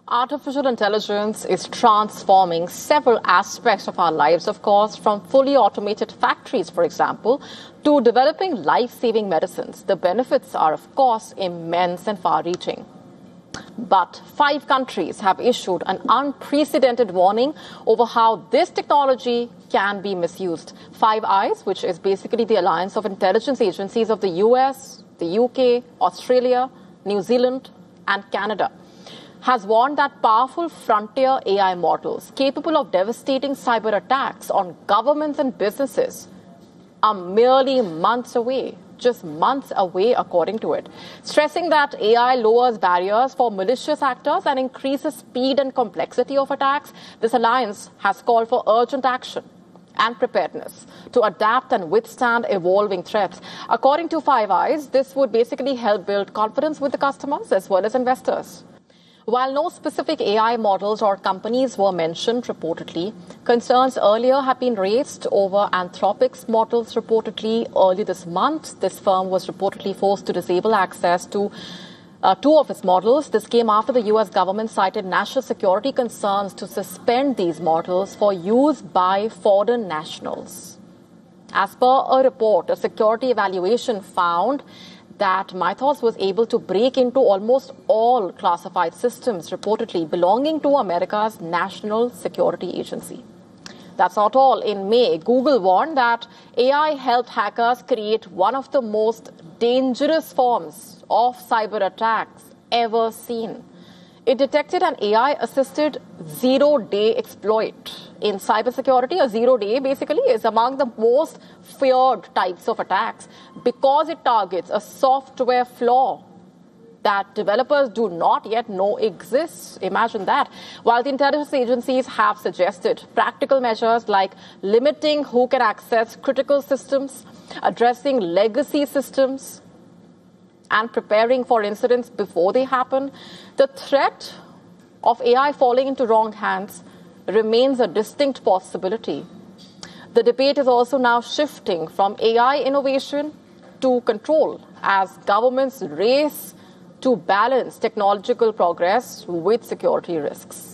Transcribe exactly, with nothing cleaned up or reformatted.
Artificial intelligence is transforming several aspects of our lives, of course, from fully automated factories, for example, to developing life-saving medicines. The benefits are, of course, immense and far-reaching. But five countries have issued an unprecedented warning over how this technology can be misused. Five Eyes, which is basically the alliance of intelligence agencies of the U S, the U K, Australia, New Zealand, and Canada, has warned that powerful frontier A I models capable of devastating cyber attacks on governments and businesses are merely months away, just months away according to it, stressing that A I lowers barriers for malicious actors and increases speed and complexity of attacks. This alliance has called for urgent action and preparedness to adapt and withstand evolving threats. According to Five Eyes, this would basically help build confidence with the customers as well as investors. While no specific A I models or companies were mentioned reportedly, concerns earlier have been raised over Anthropic's models reportedly. Early this month, this firm was reportedly forced to disable access to uh, two of its models. This came after the U S government cited national security concerns to suspend these models for use by foreign nationals. As per a report, a security evaluation found that Mythos was able to break into almost all classified systems reportedly belonging to America's National Security Agency. That's not all. In May, Google warned that A I helped hackers create one of the most dangerous forms of cyber attacks ever seen. It detected an A I-assisted zero-day exploit. In cybersecurity, a zero-day basically is among the most feared types of attacks because it targets a software flaw that developers do not yet know exists. Imagine that. While the intelligence agencies have suggested practical measures like limiting who can access critical systems, addressing legacy systems, and preparing for incidents before they happen, the threat of A I falling into wrong hands remains a distinct possibility. The debate is also now shifting from A I innovation to control as governments race to balance technological progress with security risks.